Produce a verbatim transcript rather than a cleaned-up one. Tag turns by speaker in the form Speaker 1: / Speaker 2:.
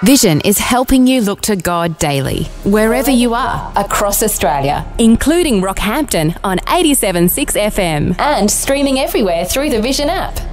Speaker 1: Vision is helping you look to God daily, wherever you are,
Speaker 2: across Australia,
Speaker 1: including Rockhampton on eighty-seven point six F M
Speaker 2: and streaming everywhere through the Vision app.